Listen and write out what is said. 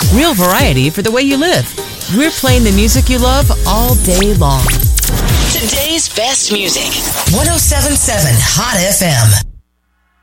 Real variety for the way you live. We're playing the music you love all day long. Today's best music. 107.7 Hot FM.